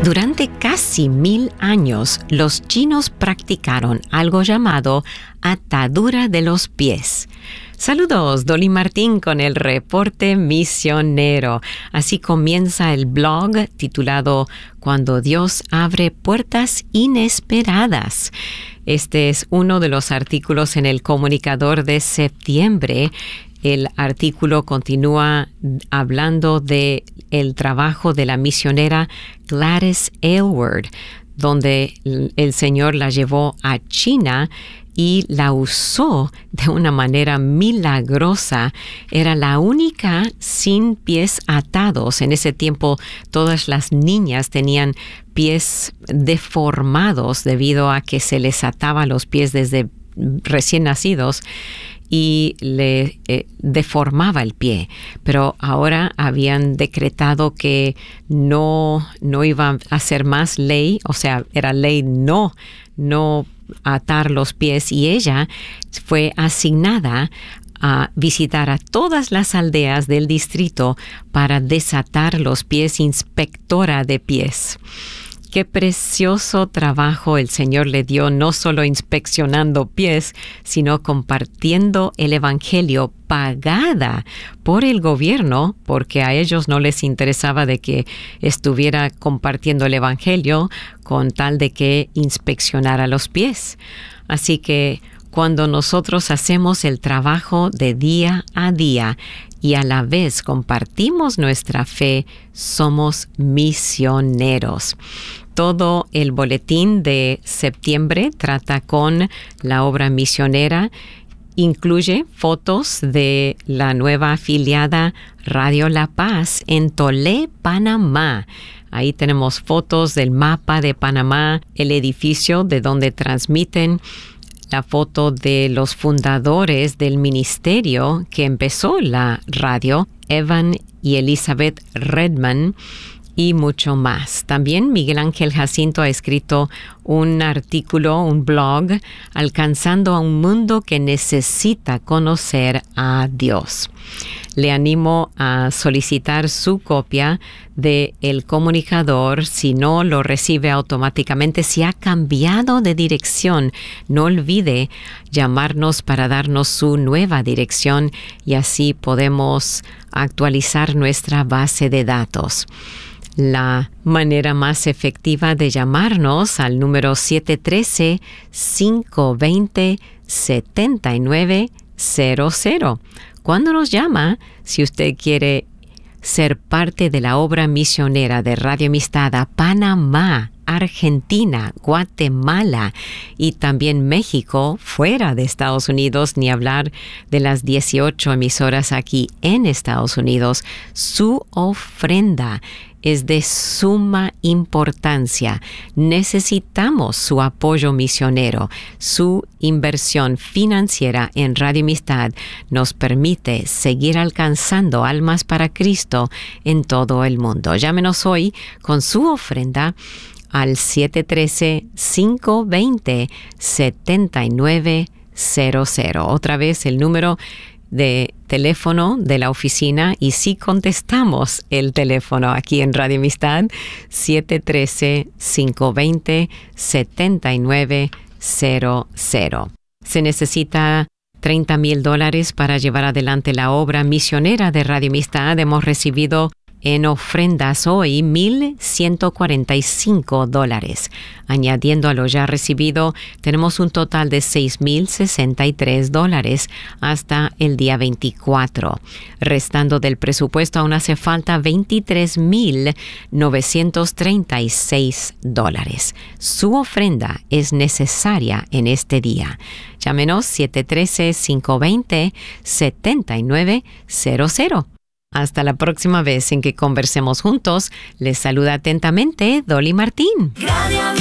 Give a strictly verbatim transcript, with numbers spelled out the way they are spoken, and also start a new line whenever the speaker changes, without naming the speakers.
Durante casi mil años, los chinos practicaron algo llamado atadura de los pies. Saludos, Dolly Martín con el reporte misionero. Así comienza el blog titulado Cuando Dios abre puertas inesperadas. Este es uno de los artículos en el Comunicador de septiembre. El artículo continúa hablando de el trabajo de la misionera Gladys Aylward, donde el Señor la llevó a China y la usó de una manera milagrosa. Era la única sin pies atados. En ese tiempo todas las niñas tenían pies deformados debido a que se les ataba los pies desde recién nacidos y le eh, deformaba el pie. Pero ahora habían decretado que no, no iba a ser más ley, o sea, era ley no, no atar los pies, y ella fue asignada a visitar a todas las aldeas del distrito para desatar los pies, inspectora de pies. Qué precioso trabajo el Señor le dio, no solo inspeccionando pies, sino compartiendo el Evangelio, pagada por el gobierno, porque a ellos no les interesaba de que estuviera compartiendo el Evangelio con tal de que inspeccionara los pies. Así que cuando nosotros hacemos el trabajo de día a día y a la vez compartimos nuestra fe, somos misioneros. Todo el boletín de septiembre trata con la obra misionera. Incluye fotos de la nueva afiliada Radio La Paz en Tolé, Panamá. Ahí tenemos fotos del mapa de Panamá, el edificio de donde transmiten, la foto de los fundadores del ministerio que empezó la radio, Evan y Elizabeth Redman, y mucho más. También Miguel Ángel Jacinto ha escrito un artículo, un blog, alcanzando a un mundo que necesita conocer a Dios. Le animo a solicitar su copia de El Comunicador. Si no lo recibe automáticamente, si ha cambiado de dirección, no olvide llamarnos para darnos su nueva dirección y así podemos actualizar nuestra base de datos. La manera más efectiva de llamarnos al número siete uno tres, cinco dos cero, siete nueve cero cero. Cuando nos llama, si usted quiere ser parte de la obra misionera de Radio Amistad a Panamá, Argentina, Guatemala y también México, fuera de Estados Unidos, ni hablar de las dieciocho emisoras aquí en Estados Unidos, su ofrenda es de suma importancia. Necesitamos su apoyo misionero. Su inversión financiera en Radio Amistad nos permite seguir alcanzando almas para Cristo en todo el mundo. Llámenos hoy con su ofrenda al siete uno tres, cinco dos cero, siete nueve cero cero. Otra vez el número de teléfono de la oficina, y si contestamos el teléfono aquí en Radio Amistad, siete uno tres, cinco dos cero, siete nueve cero cero. Se necesita treinta mil dólares para llevar adelante la obra misionera de Radio Amistad. Hemos recibido en ofrendas hoy mil ciento cuarenta y cinco dólares. Añadiendo a lo ya recibido, tenemos un total de seis mil sesenta y tres dólares hasta el día veinticuatro. Restando del presupuesto, aún hace falta veintitrés mil novecientos treinta y seis dólares. Su ofrenda es necesaria en este día. Llámenos siete uno tres, cinco dos cero, siete nueve cero cero. Hasta la próxima vez en que conversemos juntos, les saluda atentamente Dolly Martín. Radio